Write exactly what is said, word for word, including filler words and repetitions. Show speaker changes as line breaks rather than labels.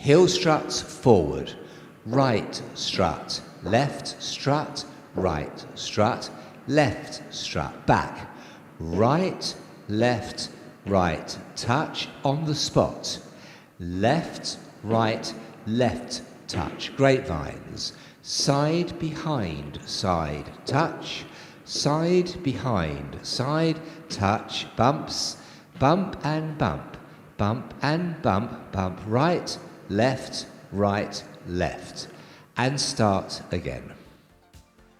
Heel strut forward, right strut, left strut, right strut, left strut, back, right, left, right, touch on the spot, left, right, left, touch, grapevines, side, behind, side, touch, side, behind, side, touch, bumps, bump and bump, bump and bump, bump, right, left, right, left, and start again.